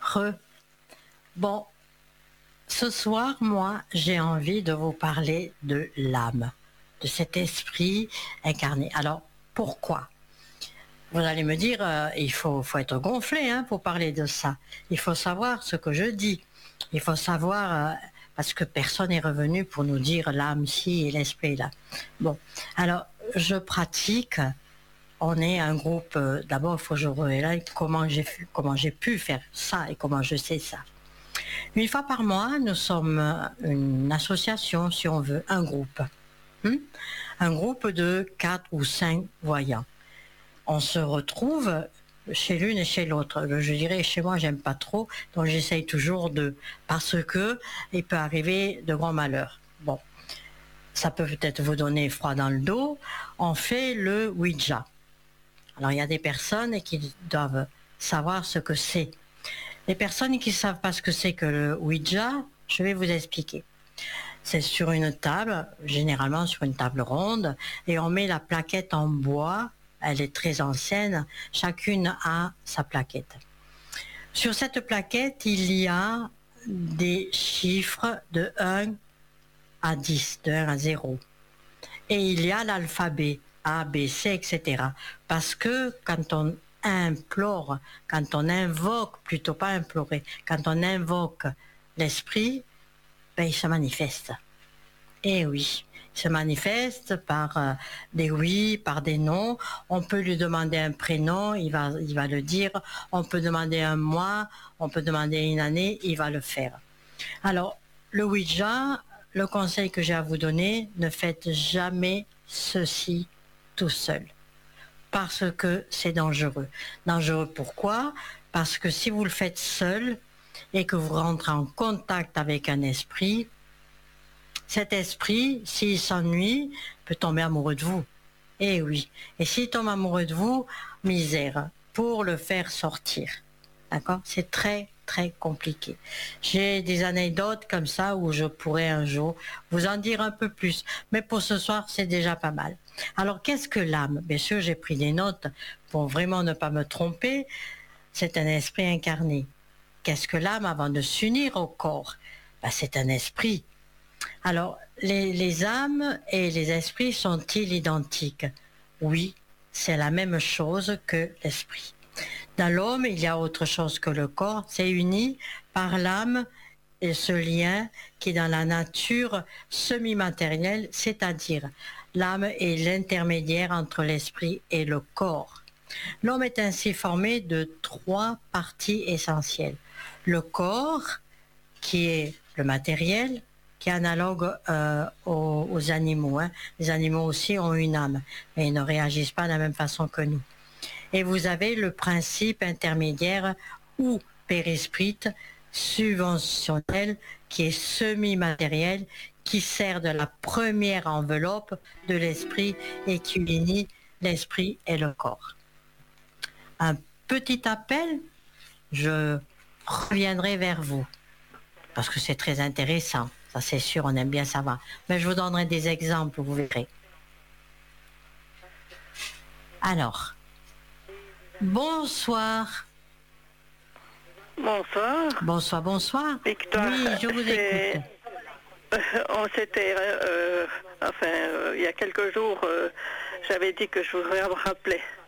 Re. Bon, ce soir, moi, j'ai envie de vous parler de l'âme, de cet esprit incarné. Alors, pourquoi? Vous allez me dire, faut être gonflé pour parler de ça. Il faut savoir ce que je dis. Il faut savoir, parce que personne n'est revenu pour nous dire l'âme ci et l'esprit là. Bon, alors, je pratique. On est un groupe, d'abord, il faut que je révèle comment j'ai pu faire ça et comment je sais ça. Une fois par mois, nous sommes une association, si on veut, un groupe. Un groupe de 4 ou 5 voyants. On se retrouve chez l'une et chez l'autre. Je dirais, chez moi, j'aime pas trop, donc j'essaye toujours parce que il peut arriver de grands malheurs. Bon, ça peut peut-être vous donner froid dans le dos. On fait le Ouija. Alors, il y a des personnes qui doivent savoir ce que c'est. Les personnes qui ne savent pas ce que c'est que le Ouija, je vais vous expliquer. C'est sur une table, généralement sur une table ronde, et on met la plaquette en bois. Elle est très ancienne, chacune a sa plaquette. Sur cette plaquette, il y a des chiffres de 1 à 10, de 1 à 0. Et il y a l'alphabet, A, B, C, etc. Parce que quand on implore, quand on invoque, plutôt pas implorer, quand on invoque l'esprit, ben, il se manifeste. Et oui, il se manifeste par des oui, par des non. On peut lui demander un prénom, il va le dire. On peut demander un mois, on peut demander une année, il va le faire. Alors, le Ouija, le conseil que j'ai à vous donner, ne faites jamais ceci tout seul. Parce que c'est dangereux. Dangereux pourquoi? Parce que si vous le faites seul et que vous rentrez en contact avec un esprit, cet esprit, s'il s'ennuie, peut tomber amoureux de vous. Eh oui. Et s'il tombe amoureux de vous, misère, pour le faire sortir. D'accord? C'est très, très compliqué. J'ai des anecdotes comme ça où je pourrais un jour vous en dire un peu plus. Mais pour ce soir, c'est déjà pas mal. Alors, qu'est-ce que l'âme? Bien sûr, j'ai pris des notes pour vraiment ne pas me tromper. C'est un esprit incarné. Qu'est-ce que l'âme avant de s'unir au corps? Ben, c'est un esprit. Alors, les âmes et les esprits sont-ils identiques? Oui, c'est la même chose que l'esprit. Dans l'homme, il y a autre chose que le corps, c'est uni par l'âme et ce lien qui est dans la nature semi-matérielle, c'est-à-dire l'âme est l'intermédiaire entre l'esprit et le corps. L'homme est ainsi formé de 3 parties essentielles. Le corps, qui est le matériel, qui est analogue aux animaux. Les animaux aussi ont une âme, mais ils ne réagissent pas de la même façon que nous. Et vous avez le principe intermédiaire ou périsprite subventionnel qui est semi-matériel, qui sert de la première enveloppe de l'esprit et qui unit l'esprit et le corps. Un petit appel, je reviendrai vers vous parce que c'est très intéressant. Ça c'est sûr, on aime bien savoir. Mais je vous donnerai des exemples, vous verrez. Alors, bonsoir. Bonsoir. Bonsoir, bonsoir. Victoire, oui, je vous écoute. On s'était, il y a quelques jours, j'avais dit que je voudrais me rappeler.